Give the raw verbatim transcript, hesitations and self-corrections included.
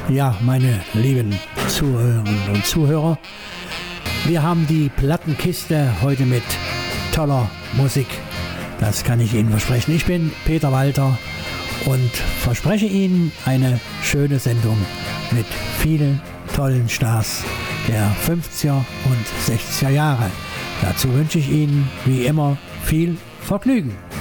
Ja, meine lieben Zuhörerinnen und Zuhörer, wir haben die Plattenkiste heute mit toller Musik. Das kann ich Ihnen versprechen. Ich bin Peter Walter und verspreche Ihnen eine schöne Sendung mit vielen tollen Stars der fünfziger und sechziger Jahre. Dazu wünsche ich Ihnen wie immer viel Vergnügen.